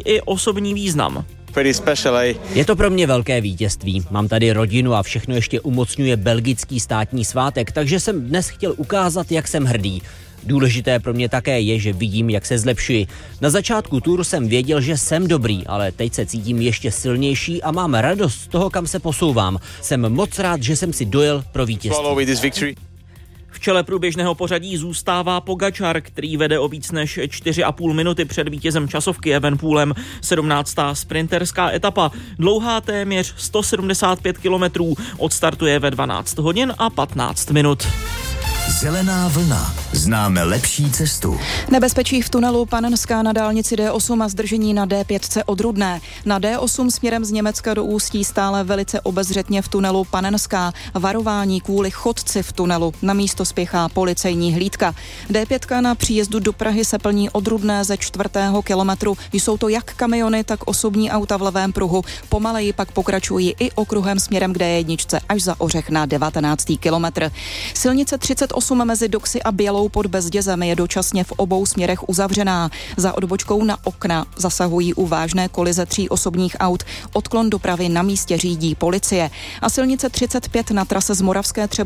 i osobní význam. Je to pro mě velké vítězství. Mám tady rodinu a všechno ještě umocňuje belgický státní svátek, takže jsem dnes chtěl ukázat, jak jsem hrdý. Důležité pro mě také je, že vidím, jak se zlepšuji. Na začátku tour jsem věděl, že jsem dobrý, ale teď se cítím ještě silnější a mám radost z toho, kam se posouvám. Jsem moc rád, že jsem si dojel pro vítězství. V čele průběžného pořadí zůstává Pogačar, který vede o víc než 4,5 minuty před vítězem časovky Evenepoelem. 17. sprinterská etapa, dlouhá téměř 175 kilometrů, odstartuje ve 12 hodin a 15 minut. Zelená vlna. Známe lepší cestu. Nebezpečí v tunelu Panenská na dálnici D8 a zdržení na D5 od Rudné. Na D8 směrem z Německa do Ústí stále velice obezřetně v tunelu Panenská. Varování kvůli chodci v tunelu. Na místo spěchá policejní hlídka. D5 na příjezdu do Prahy se plní od Rudné ze 4. kilometru. Jsou to jak kamiony, tak osobní auta v levém pruhu. Pomaleji pak pokračují i okruhem směrem k D1 až za Ořech na 19. kilometr. Silnice 38 mezi Doxy a Bělou pod Bezdězem je dočasně v obou směrech uzavřená. Za odbočkou na Okna zasahují u vážné kolize 3 osobních aut. Odklon dopravy na místě řídí policie. A silnice 35 na trase z Moravské Třebové